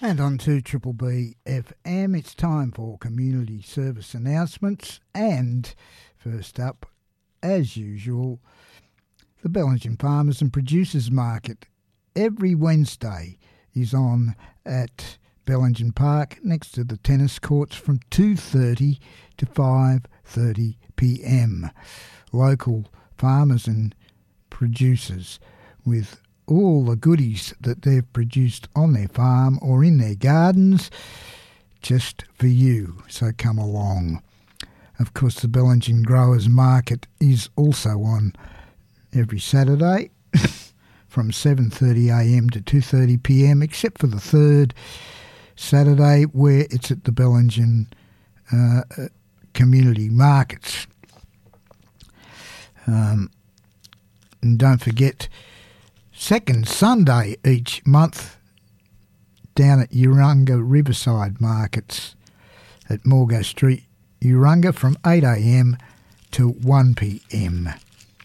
And on to Triple B FM, it's time for community service announcements. And first up, as usual, the Bellingen Farmers and Producers Market every Wednesday is on at Bellingen Park next to the tennis courts from 2:30 to 5:30 p.m. Local farmers and producers with all the goodies that they've produced on their farm or in their gardens just for you, so come along. Of course, the Bellingen Growers Market is also on every Saturday from 7:30am to 2:30pm, except for the third Saturday where it's at the Bellingen Community Markets. And don't forget, second Sunday each month down at Urunga Riverside Markets at Morgo Street, Urunga, from 8am to 1pm.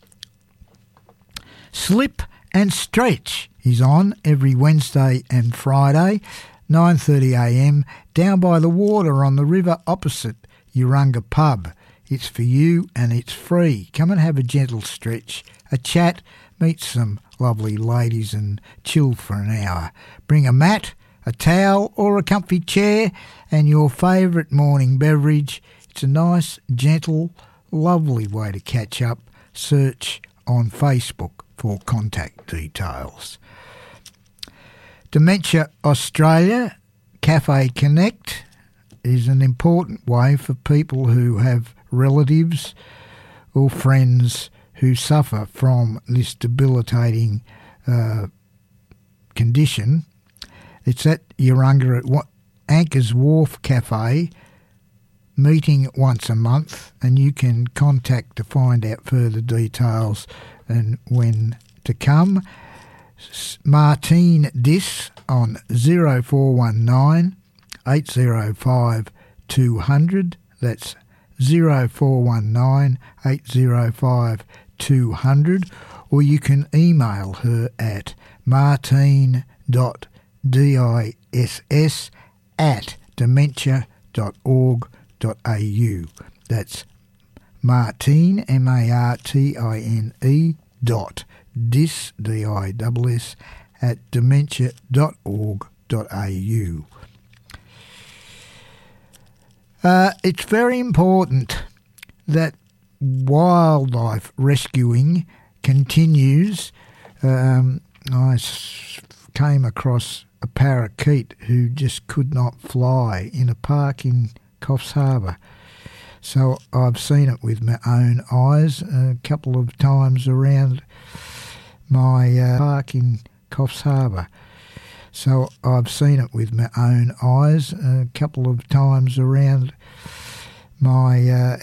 Slip and Stretch is on every Wednesday and Friday, 9:30am, down by the water on the river opposite Urunga Pub. It's for you and it's free. Come and have a gentle stretch, a chat, meet some lovely ladies and chill for an hour. Bring a mat, a towel or a comfy chair and your favourite morning beverage. It's a nice, gentle, lovely way to catch up. Search on Facebook for contact details. Dementia Australia Cafe Connect is an important way for people who have relatives or friends who suffer from this debilitating condition. It's at Urunga at Anchor's Wharf Cafe, meeting once a month, and you can contact to find out further details and when to come. Martine Dis on 0419 805 200. That's 0419 805 200, or you can email her at martine.diss@dementia.org.au. That's Martine, MARTINE .dis, DISS, at dementia.org.au. It's very important that wildlife rescuing continues. I came across a parakeet who just could not fly in a park in Coffs Harbour. So I've seen it with my own eyes a couple of times around my park in Coffs Harbour. So I've seen it with my own eyes a couple of times around my